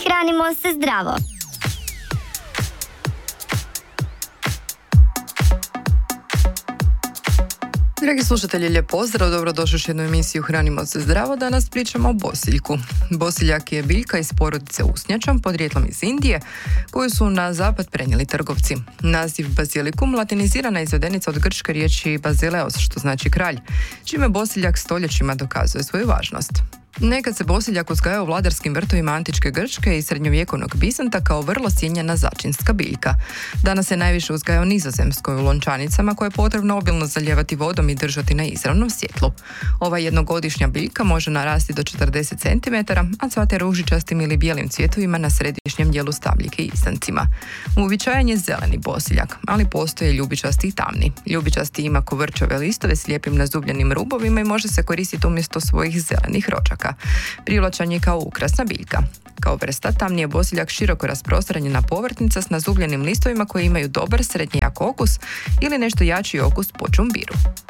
Hranimo se zdravo. Dragi slušatelji, lijep pozdrav, dobrodošli u jednu emisiju Hranimo se zdravo. Danas pričamo o bosiljku. Bosiljak je biljka iz porodice usnjača, podrijetlom iz Indije, koju su na zapad prenijeli trgovci. Naziv bazilikum latinizirana izvedenica od grčke riječi basileos, što znači kralj, čime bosiljak stoljećima dokazuje svoju važnost. Nekad se bosiljak uzgajao u vladarskim vrtovima antičke Grčke i srednjovjekovnog Bizanta kao vrlo cijenjena začinska biljka. Danas se najviše uzgaja u Nizozemskoj u lončanicama koje je potrebno obilno zalijevati vodom i držati na izravnom svjetlu. Ova jednogodišnja biljka može narasti do 40 cm, a cvate ružičastim ili bijelim cvjetovima na središnjem dijelu stabljike i istancima. Uobičajen je zeleni bosiljak, ali postoje ljubičasti i tamni. Ljubičasti ima kovrčave listove s lijepim nazubljenim rubovima i može se koristiti umjesto svojih zelenih rođaka. Privlačan je kao ukrasna biljka. Kao vrsta, tamni je bosiljak široko rasprostranjena povrtnica s nazubljenim listovima koji imaju dobar srednji jak okus ili nešto jači okus po čumbiru.